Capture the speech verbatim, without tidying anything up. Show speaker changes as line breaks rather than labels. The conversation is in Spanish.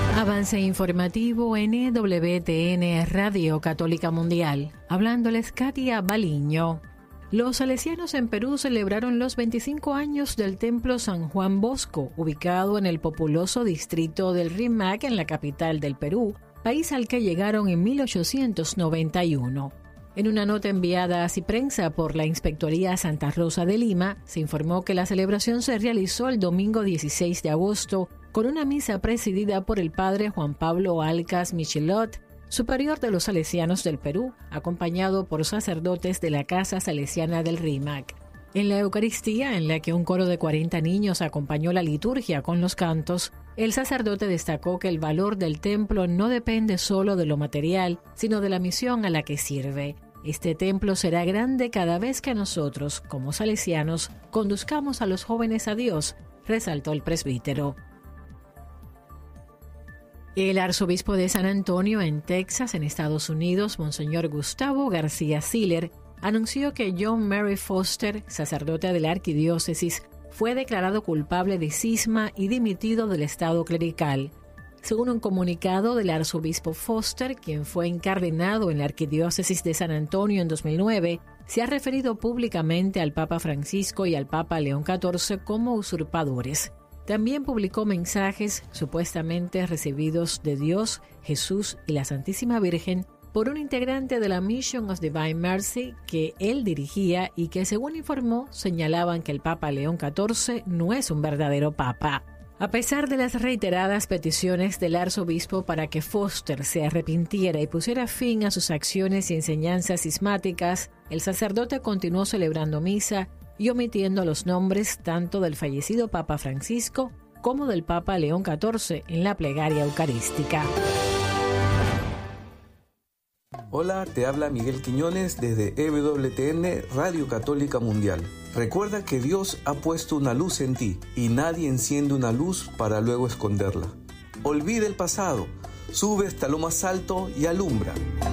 Avance informativo en E W T N Radio Católica Mundial. Hablándoles Katia Baliño. Los salesianos en Perú celebraron los veinticinco años del Templo San Juan Bosco, ubicado en el populoso distrito del Rímac, en la capital del Perú, país al que llegaron en mil ochocientos noventa y uno. En una nota enviada a Ciprensa por la Inspectoría Santa Rosa de Lima, se informó que la celebración se realizó el domingo dieciséis de agosto con una misa presidida por el padre Juan Pablo Alcas Michelot, superior de los salesianos del Perú, acompañado por sacerdotes de la Casa Salesiana del Rímac. En la Eucaristía, en la que un coro de cuarenta niños acompañó la liturgia con los cantos, el sacerdote destacó que el valor del templo no depende solo de lo material, sino de la misión a la que sirve. Este templo será grande cada vez que nosotros, como salesianos, conduzcamos a los jóvenes a Dios, resaltó el presbítero. El arzobispo de San Antonio, en Texas, en Estados Unidos, Monseñor Gustavo García Siller, anunció que John Mary Foster, sacerdote de la arquidiócesis, fue declarado culpable de cisma y dimitido del estado clerical. Según un comunicado del arzobispo Foster, quien fue incardinado en la arquidiócesis de San Antonio en dos mil nueve, se ha referido públicamente al Papa Francisco y al Papa León catorce como usurpadores. También publicó mensajes supuestamente recibidos de Dios, Jesús y la Santísima Virgen por un integrante de la Mission of Divine Mercy que él dirigía y que, según informó, señalaban que el Papa León catorce no es un verdadero papa. A pesar de las reiteradas peticiones del arzobispo para que Foster se arrepintiera y pusiera fin a sus acciones y enseñanzas cismáticas, el sacerdote continuó celebrando misa y omitiendo los nombres tanto del fallecido Papa Francisco como del Papa León catorce en la plegaria eucarística.
Hola, te habla Miguel Quiñones desde E W T N Radio Católica Mundial. Recuerda que Dios ha puesto una luz en ti y nadie enciende una luz para luego esconderla. Olvida el pasado, sube hasta lo más alto y alumbra.